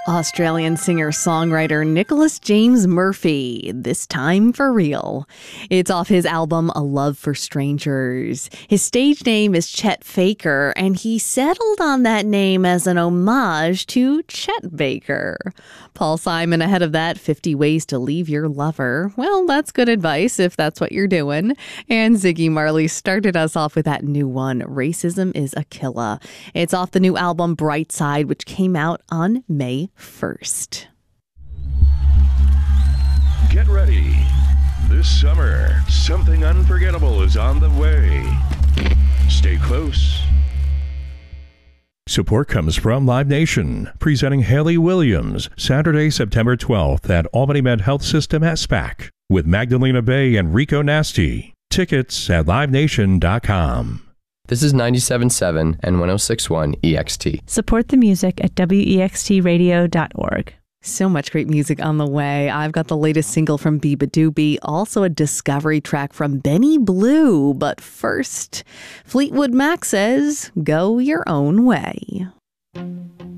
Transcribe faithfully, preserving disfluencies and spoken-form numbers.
Australian singer-songwriter Nicholas James Murphy, this time for real. It's off his album A Love for Strangers. His stage name is Chet Faker, and he settled on that name as an homage to Chet Baker. Paul Simon ahead of that, fifty Ways to Leave Your Lover. Well, that's good advice if that's what you're doing. And Ziggy Marley started us off with that new one, Racism is a Killer. It's off the new album Bright Side, which came out on May first. Get ready. This summer, something unforgettable is on the way. Stay close. Support comes from Live Nation, presenting Haley Williams, Saturday, September twelfth at Albany Med Health System at SPAC, with Magdalena Bay and Rico Nasty. Tickets at live nation dot com. This is ninety-seven point seven and one oh six point one E X T. Support the music at W E X T radio dot org. So much great music on the way. I've got the latest single from Biba Doobie, also a discovery track from Benny Blue. But first, Fleetwood Mac says, go your own way.